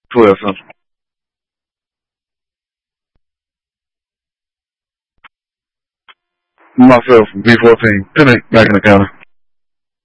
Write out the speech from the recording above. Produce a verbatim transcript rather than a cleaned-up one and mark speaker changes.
Speaker 1: twelve Central. Myself, B fourteen. Ten back in the counter.